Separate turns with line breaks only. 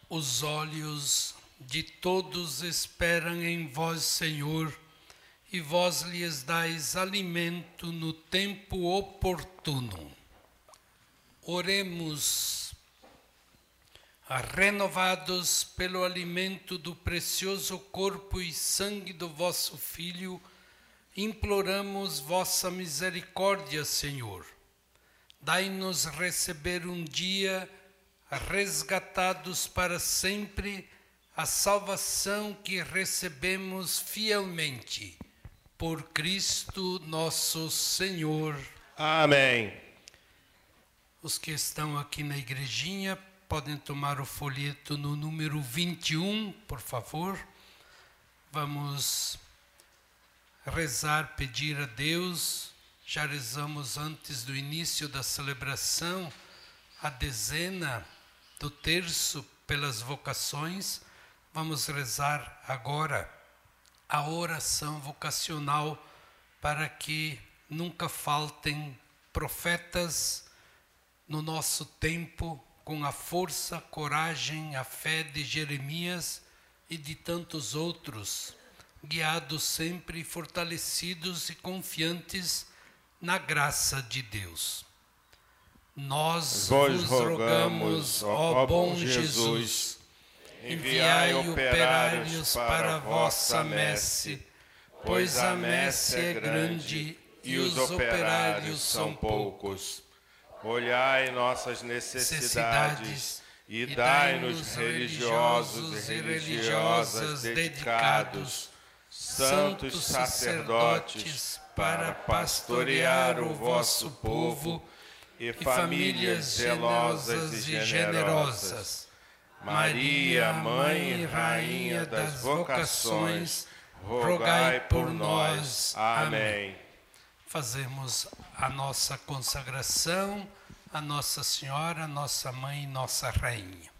Os olhos de todos esperam em vós, Senhor, e vós lhes dais alimento no tempo oportuno. Oremos. Renovados pelo alimento do precioso corpo e sangue do vosso Filho, imploramos vossa misericórdia, Senhor. Dai-nos receber um dia, resgatados para sempre, a salvação que recebemos fielmente. Por Cristo nosso Senhor.
Amém.
Os que estão aqui na igrejinha podem tomar o folheto no número 21, por favor. Vamos rezar, pedir a Deus. Já rezamos antes do início da celebração a dezena do terço pelas vocações. Vamos rezar agora a oração vocacional para que nunca faltem profetas no nosso tempo, com a força, coragem, a fé de Jeremias e de tantos outros, guiados sempre, fortalecidos e confiantes na graça de Deus. Nós vos rogamos, ó bom Jesus, enviai operários para a vossa messe, pois a messe é grande e os operários são poucos.
Olhai nossas necessidades e dai-nos religiosos e religiosas dedicados, santos sacerdotes, para pastorear o vosso povo e famílias zelosas e generosas. Maria, Mãe e Rainha das vocações, rogai por nós. Amém.
Fazemos a nossa consagração a Nossa Senhora, nossa Mãe e nossa Rainha.